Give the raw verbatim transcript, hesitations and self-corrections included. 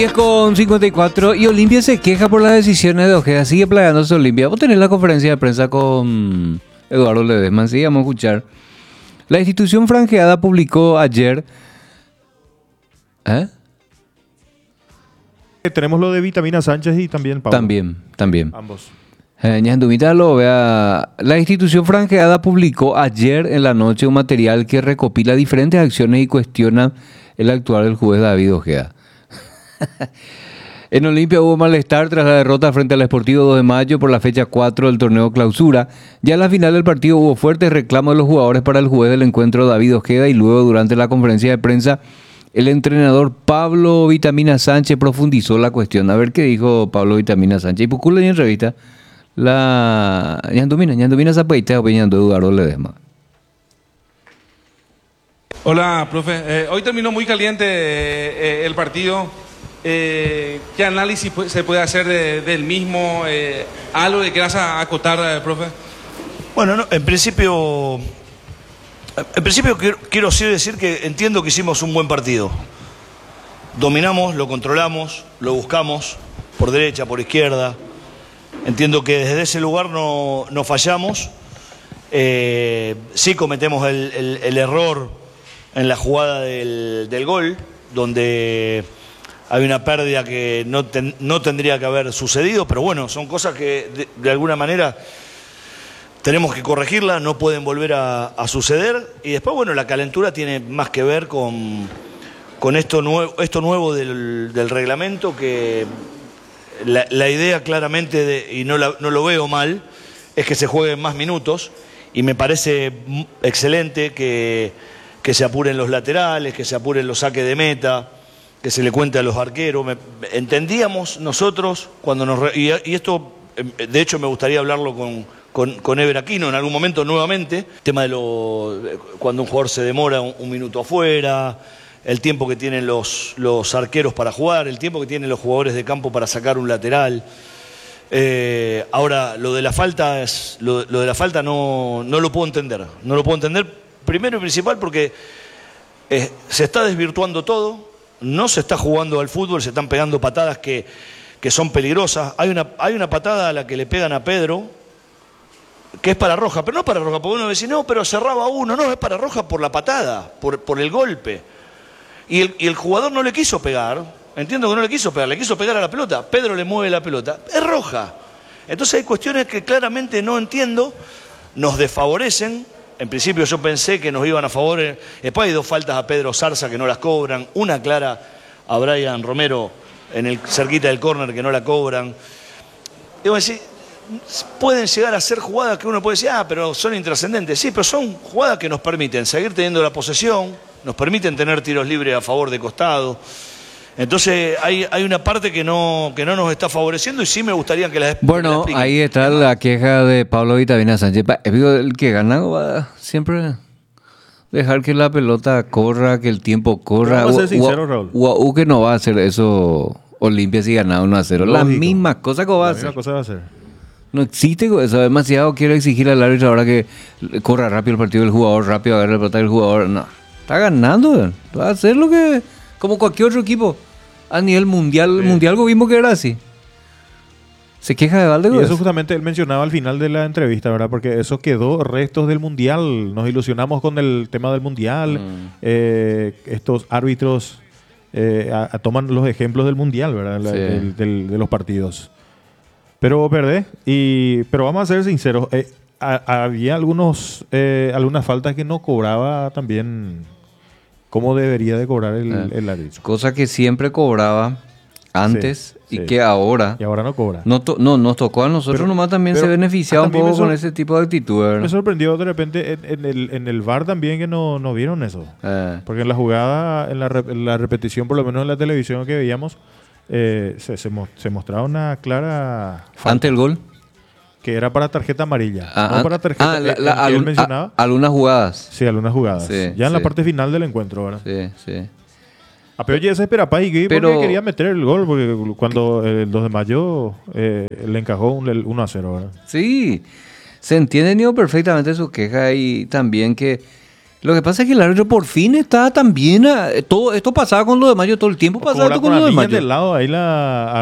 diez con cincuenta y cuatro y Olimpia se queja por las decisiones de Ojeda. Sigue plagándose Olimpia. Vos tenés la conferencia de prensa con Eduardo Ledesma. Sí, vamos a escuchar. La institución franjeada publicó ayer... ¿Eh? Tenemos lo de Vitamina Sánchez y también Pablo. También, también. Ambos. Eh, Ñandumita lo vea. La institución franjeada publicó ayer en la noche un material que recopila diferentes acciones y cuestiona el actuar del juez David Ojeda. En Olimpia hubo malestar tras la derrota frente al Sportivo dos de mayo por la fecha cuatro del torneo clausura. Ya en la final del partido hubo fuertes reclamos de los jugadores para el juez del encuentro David Ojeda y luego durante la conferencia de prensa el entrenador Pablo Vitamina Sánchez profundizó la cuestión. A ver qué dijo Pablo Vitamina Sánchez. Y Pucula en entrevista la Ñandumina, Ñandumina Zapaita opinando de Eduardo Ledesma. Hola, profe. Eh, hoy terminó muy caliente eh, el partido. Eh, ¿Qué análisis se puede hacer de, del mismo? Eh, ¿Algo que quieras acotar, eh, profe? Bueno, no, en principio, en principio quiero, quiero sí decir que entiendo que hicimos un buen partido. Dominamos, lo controlamos, lo buscamos, por derecha, por izquierda. Entiendo que desde ese lugar no, no fallamos. Eh, sí cometemos el, el, el error en la jugada del, del gol, donde hay una pérdida que no, ten, no tendría que haber sucedido, pero bueno, son cosas que de, de alguna manera tenemos que corregirla, no pueden volver a, a suceder. Y después, bueno, la calentura tiene más que ver con, con esto, nuevo, esto nuevo del, del reglamento, que la, la idea claramente, de, y no, la, no lo veo mal, es que se jueguen más minutos, y me parece excelente que, que se apuren los laterales, que se apuren los saques de meta, que se le cuente a los arqueros. Me, entendíamos nosotros cuando nos... Y, y esto, de hecho, me gustaría hablarlo con, con, con Ever Aquino en algún momento nuevamente. El tema de lo, cuando un jugador se demora un, un minuto afuera, el tiempo que tienen los, los arqueros para jugar, el tiempo que tienen los jugadores de campo para sacar un lateral. Eh, ahora, lo de la falta, es, lo, lo de la falta no, no lo puedo entender. No lo puedo entender, primero y principal, porque eh, se está desvirtuando todo. No se está jugando al fútbol, se están pegando patadas que, que son peligrosas. Hay una, hay una patada a la que le pegan a Pedro, que es para roja, pero no para roja, porque uno dice, no, pero cerraba uno. No, es para roja por la patada, por, por el golpe. Y el, y el jugador no le quiso pegar, entiendo que no le quiso pegar, le quiso pegar a la pelota. Pedro le mueve la pelota, es roja. Entonces hay cuestiones que claramente no entiendo, nos desfavorecen. En principio yo pensé que nos iban a favor. Después hay dos faltas a Pedro Zarza que no las cobran. Una clara a Brian Romero en el cerquita del córner que no la cobran. Digo, decir, pueden llegar a ser jugadas que uno puede decir, ah, pero son intrascendentes. Sí, pero son jugadas que nos permiten seguir teniendo la posesión, nos permiten tener tiros libres a favor de costado. Entonces hay, hay una parte que no, que no nos está favoreciendo y sí me gustaría que la Bueno, que la ahí está la queja de Pablo Vitamina Sánchez. El que gana va siempre dejar que la pelota corra, que el tiempo corra. Vamos a ser sinceros, Raúl. U que no va a hacer eso Olimpia si gana uno a cero. La misma cosa que va a hacer. La misma cosa va a hacer. No existe eso. Demasiado quiero exigir al árbitro ahora que corra rápido el partido del jugador, rápido agarre la pelota del jugador. No, está ganando. Va a hacer lo que... Como cualquier otro equipo. A nivel mundial, sí. mundial vimos que era así. Se queja de Valde. Y eso justamente él mencionaba al final de la entrevista, ¿verdad? Porque eso quedó restos del mundial. Nos ilusionamos con el tema del mundial. Mm. Eh, estos árbitros eh, a, a toman los ejemplos del mundial, ¿verdad? Sí. Del, del, de los partidos. Pero, ¿verdad? Y, pero vamos a ser sinceros. Eh, a, había algunos, eh, algunas faltas que no cobraba también... ¿Cómo debería de cobrar el, eh, el árbitro? Cosa que siempre cobraba antes sí, y sí. que ahora... Y ahora no cobra. No, to, no nos tocó a nosotros pero, nomás también se beneficiaba un poco con ese tipo de actitud, ¿verdad? Me sorprendió de repente en, en, el, en el V A R también que no, no vieron eso. Eh. Porque en la jugada, en la, en la repetición, por lo menos en la televisión que veíamos, eh, se, se, se mostraba una clara... falta. ¿Ante el gol? Que era para tarjeta amarilla. Ah, no para tarjeta ah, la, la, que algún, él mencionaba. A, algunas jugadas. Sí, algunas jugadas. Sí, ya en sí. la parte final del encuentro, ¿verdad? Sí, sí. A Peor ya se espera para y pero... porque quería meter el gol, porque cuando el dos de mayo eh, le encajó un uno a cero, ¿verdad? Sí, se entiende Nio perfectamente su queja y también que Lo que pasa es que el árbitro por fin está también. a- Todo esto pasaba con lo de Mayo todo el tiempo, pasaba Cobra esto con con lo la de niña Mayo. del lado ahí la